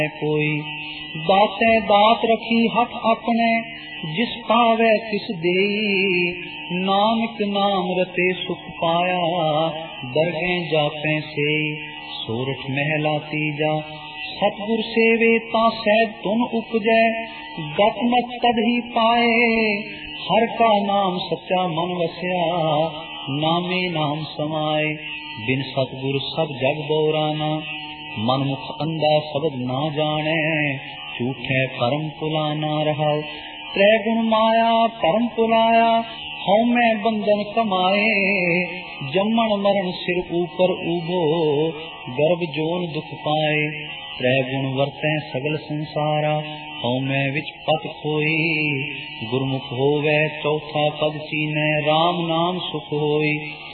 कोई दाते दात रखी हथ अपने, जिस पावे तिस देई। नानक नाम रते सुख पाया, दरगे जापे से। सोरठ महला तीजा, सतगुर सेवे ता सहज तुन उपजै। गत मत तद ही पाए, हर का नाम सच्चा मन वसया। नामे नाम समाए, बिन सतगुर सब जग बोराना। मन मुख अंधा शब्द ना जाने, झूठे परम पुलाना रहा। त्रै गुण माया परम पुलाया, हਉ मैं बंधन कमाए। जम्मन मरण सिर ऊपर उभो, गर्भ जोन दुख पाए। त्रै गुण वरतै सगल संसारा, हਉ मैं विच पत खोई। गुरमुख होवै चौथा पद चीनै, राम नाम सुख होई।